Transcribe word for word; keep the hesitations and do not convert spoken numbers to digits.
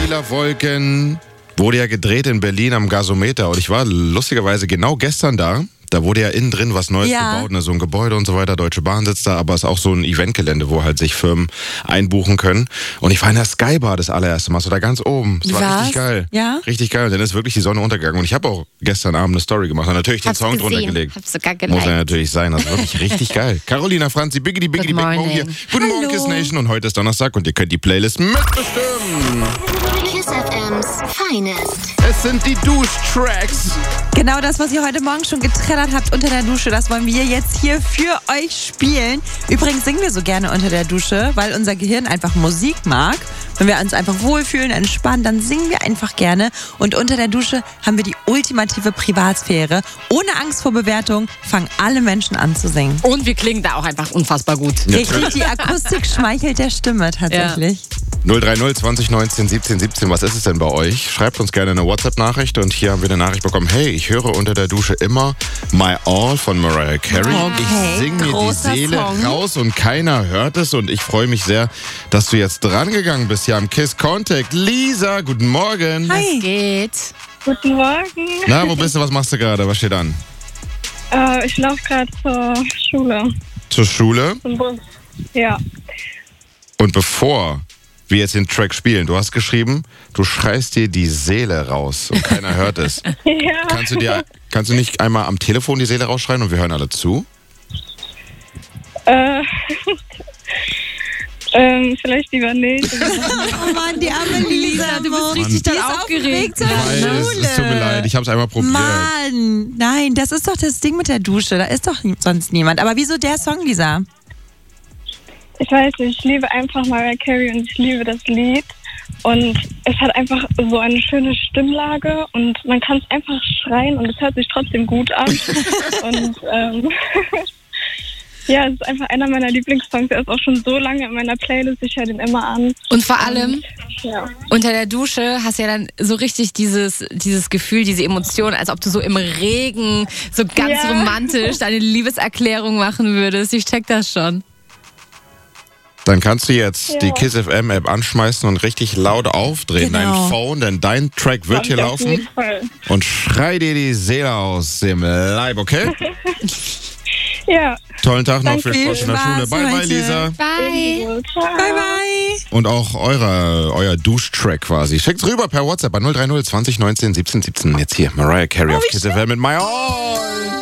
lila Wolken. Wurde ja gedreht in Berlin am Gasometer und ich war lustigerweise genau gestern da. Da wurde ja innen drin was Neues Ja. gebaut, ne? So ein Gebäude und so weiter. Deutsche Bahn sitzt da, aber es ist auch so ein Eventgelände, wo halt sich Firmen einbuchen können. Und ich war in der Skybar das allererste Mal, so da ganz oben. Das war Was? richtig geil. Ja? Richtig geil. Und dann ist wirklich die Sonne untergegangen. Und ich habe auch gestern Abend eine Story gemacht und natürlich den Hab's Song drunter gesehen. gelegt. Hab's sogar Muss ja geliked. natürlich sein. Das ist wirklich richtig geil. Carolina Franzi, Biggity Biggity Good Big Mo hier. morning. Guten Hallo. Morgen, Kiss Nation. Und heute ist Donnerstag und ihr könnt die Playlist mitbestimmen. Kiss F M's Finest. Es sind die Duschtracks. Genau das, was ihr heute Morgen schon getrellert habt unter der Dusche, das wollen wir jetzt hier für euch spielen. Übrigens singen wir so gerne unter der Dusche, weil unser Gehirn einfach Musik mag. Wenn wir uns einfach wohlfühlen, entspannen, dann singen wir einfach gerne. Und unter der Dusche haben wir die ultimative Privatsphäre. Ohne Angst vor Bewertung fangen alle Menschen an zu singen. Und wir klingen da auch einfach unfassbar gut. Richtig, die Akustik schmeichelt der Stimme tatsächlich. null drei null zwanzig neunzehn siebzehn siebzehn, was ist es denn bei euch? Schreibt uns gerne eine WhatsApp-Nachricht und hier haben wir eine Nachricht bekommen. Hey, ich höre unter der Dusche immer My All von Mariah Carey. Okay, ich singe mir die großer Seele Song. raus und keiner hört es und ich freue mich sehr, dass du jetzt dran gegangen bist hier am Kiss Contact. Lisa, guten Morgen. Hi. Geht. Guten Morgen. Na, wo bist du? Was machst du gerade? Was steht an? Äh, ich laufe gerade zur Schule. Zur Schule. Zum Bus. Ja. Und bevor wir jetzt den Track spielen, du hast geschrieben, du schreist dir die Seele raus und keiner hört es. Ja. Kannst du dir, kannst du nicht einmal am Telefon die Seele rausschreien und wir hören alle zu? Äh, ähm, vielleicht lieber nicht. Oh Mann, die arme Lisa, du bist Mann. richtig Die dann ist aufgeregt. zur Weil es, Schule. es tut mir leid, ich habe es einmal probiert. Mann, nein, das ist doch das Ding mit der Dusche. Da ist doch nie- sonst niemand. Aber wieso der Song, Lisa? Ich weiß nicht, ich liebe einfach Mariah Carey und ich liebe das Lied. Und es hat einfach so eine schöne Stimmlage und man kann es einfach schreien und es hört sich trotzdem gut an. Und ähm, ja, es ist einfach einer meiner Lieblingssongs. Er ist auch schon so lange in meiner Playlist, ich höre den immer an. Und vor allem, Ja. unter der Dusche hast du ja dann so richtig dieses, dieses Gefühl, diese Emotion, als ob du so im Regen so ganz Ja. romantisch deine Liebeserklärung machen würdest. Ich check das schon. Dann kannst du jetzt Ja. die Kiss F M App anschmeißen und richtig laut aufdrehen, Genau. dein Phone, denn dein Track wird hier Auf jeden laufen. Fall. Und schrei dir die Seele aus dem Leib, okay? Ja. Tollen Tag noch, Danke. viel Spaß in der Viel Schule. Spaß Bye, bye, heute. Lisa. Bye. Ciao. Bye, bye. Und auch eurer, euer Duschtrack quasi. Schickt's rüber per WhatsApp an null drei null zwanzig neunzehn siebzehn siebzehn. Jetzt hier Mariah Carey auf Kiss F M mit My All.